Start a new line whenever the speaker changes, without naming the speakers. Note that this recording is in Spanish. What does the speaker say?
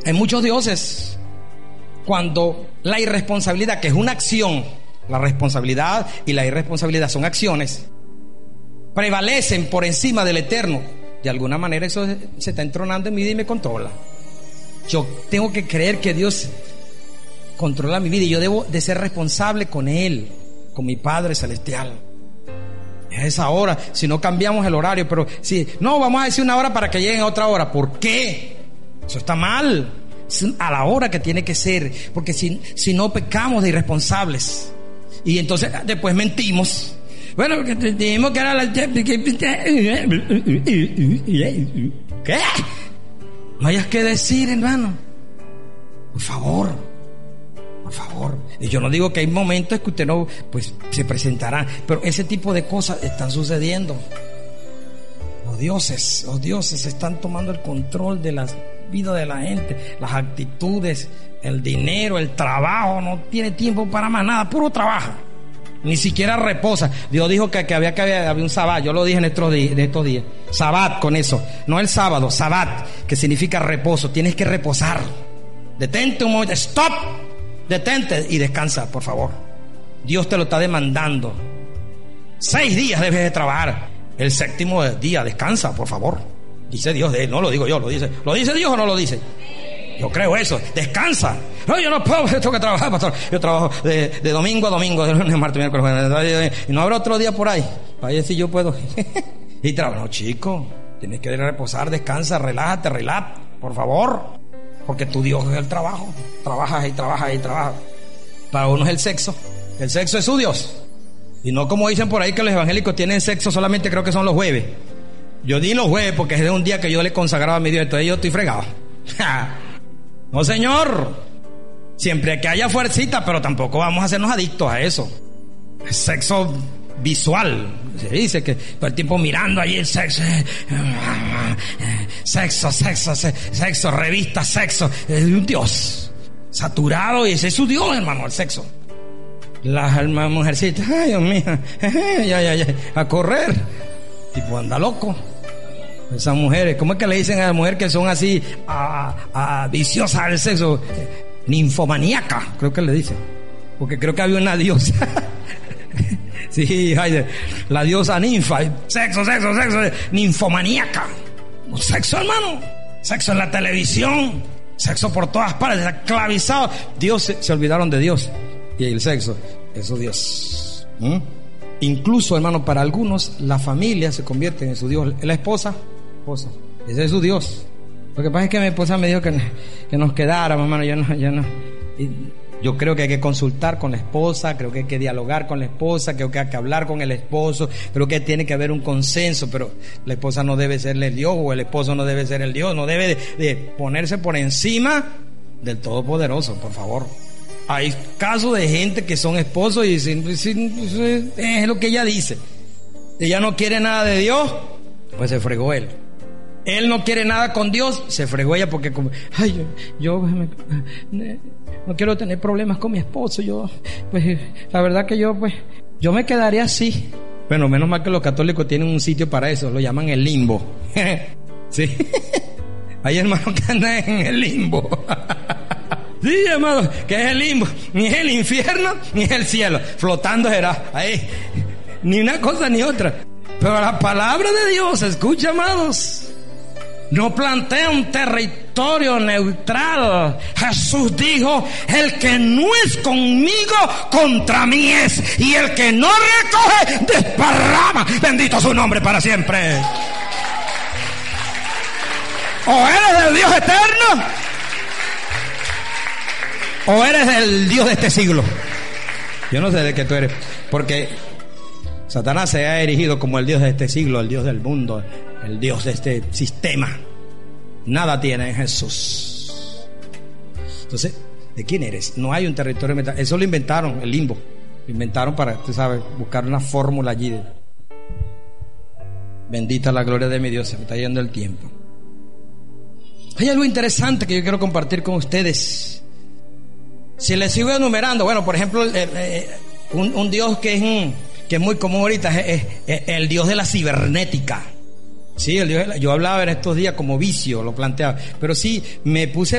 Hay muchos dioses. Cuando la irresponsabilidad, que es una acción, la responsabilidad y la irresponsabilidad son acciones, prevalecen por encima del eterno, de alguna manera eso se está entronando en mi vida y me controla. Yo tengo que creer que Dios controla mi vida y yo debo de ser responsable con Él, con mi Padre Celestial. Es esa hora, si no cambiamos el horario, pero si no, vamos a decir una hora para que lleguen a otra hora. ¿Por qué? Eso está mal. Es a la hora que tiene que ser, porque si no pecamos de irresponsables y entonces después mentimos. Bueno, porque dijimos que era la... ¿Qué? No hayas que decir, hermano. Por favor. Y yo no digo que hay momentos que usted no, pues se presentará, pero ese tipo de cosas están sucediendo. Los dioses están tomando el control de las vidas de la gente, las actitudes, el dinero, el trabajo. No tiene tiempo para más nada, puro trabajo. Ni siquiera reposa. Dios dijo que había un sabbat. Yo lo dije en estos días. Sabbat con eso. No el sábado, sabbat, que significa reposo. Tienes que reposar. Detente un momento. Stop. Detente y descansa, por favor. Dios te lo está demandando. 6 días debes de trabajar. El 7º día descansa, por favor. Dice Dios de él, no lo digo yo. ¿Lo dice Dios o no lo dice? Yo creo eso, descansa. No, yo no puedo, tengo que trabajar, pastor. Yo trabajo de domingo a domingo, de lunes, martes, miércoles, jueves. Y no habrá otro día por ahí para ver si yo puedo. Y trabajo, no, chico, tienes que reposar, descansa, relájate, por favor. Porque tu Dios es el trabajo. Trabajas y trabajas y trabajas. Para uno es el sexo es su Dios. Y no como dicen por ahí que los evangélicos tienen sexo solamente, creo que son los jueves. Yo di los jueves porque es de un día que yo le consagraba a mi Dios, entonces yo estoy fregado. No, señor. Siempre que haya fuercita, pero tampoco vamos a hacernos adictos a eso. Sexo visual. Se dice que todo el tiempo mirando ahí el sexo. Sexo, revista, sexo. Es un Dios saturado y ese es su Dios, hermano, el sexo. Las mujercitas, ay, Dios mío, ya, a correr. Tipo, anda loco. Esas mujeres, ¿cómo es que le dicen a las mujeres que son así viciosas al sexo? Ninfomaníaca, creo que le dicen. Porque creo que había una diosa. Sí, la diosa ninfa. Sexo, ninfomaníaca. Sexo, hermano. Sexo en la televisión. Sexo por todas partes, esclavizado. Dios, se olvidaron de Dios. Y el sexo, eso es Dios. Incluso, hermano, para algunos la familia se convierte en su Dios. La esposa, ese es su Dios. Lo que pasa es que mi esposa me dijo que nos quedáramos, hermano. Yo no. Yo creo que hay que consultar con la esposa, creo que hay que dialogar con la esposa, creo que hay que hablar con el esposo, creo que tiene que haber un consenso, pero la esposa no debe serle el Dios o el esposo no debe ser el Dios, no debe de ponerse por encima del Todopoderoso, por favor. Hay casos de gente que son esposos y dicen, es lo que ella dice. Ella no quiere nada de Dios, pues se fregó él. Él no quiere nada con Dios, se fregó ella porque yo no quiero tener problemas con mi esposo. La verdad que yo me quedaría así. Bueno, menos mal que los católicos tienen un sitio para eso, lo llaman el limbo. Sí. Hay hermanos que andan en el limbo. Sí, hermano, que es el limbo. Ni es el infierno, ni es el cielo. Flotando será ahí. Ni una cosa ni otra. Pero la palabra de Dios, escucha, amados, no plantea un territorio neutral. Jesús dijo, el que no es conmigo, contra mí es. Y el que no recoge, desparrama. Bendito su nombre para siempre. O eres del Dios eterno, o eres el Dios de este siglo. Yo no sé de qué tú eres, porque Satanás se ha erigido como el Dios de este siglo, el Dios del mundo, el Dios de este sistema. Nada tiene en Jesús. Entonces, ¿de quién eres? No hay un territorio mental. Eso lo inventaron, el limbo. Lo inventaron para, tú sabes, buscar una fórmula allí. Bendita la gloria de mi Dios, se me está yendo el tiempo. Hay algo interesante que yo quiero compartir con ustedes. Si les sigo enumerando, bueno, por ejemplo, un Dios que es muy común ahorita es el Dios de la cibernética. Sí, yo hablaba en estos días como vicio, lo planteaba, pero sí me puse